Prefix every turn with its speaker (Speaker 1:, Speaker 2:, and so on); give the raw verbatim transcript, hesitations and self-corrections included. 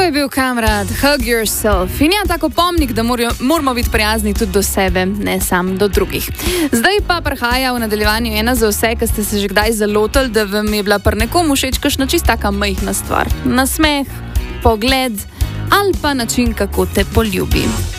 Speaker 1: To je bil Kamrad, Hug Yourself. In ja, tako pomnik, da morajo, moramo biti prijazni tudi do sebe, ne samo do drugih. Zdaj pa prihaja v nadaljevanju ena za vse, ki ste se že kdaj zalotili, da vam je bila pri nekomu všeč kakšna čista taka majhna stvar. Nasmeh, pogled ali pa način, kako te poljubi.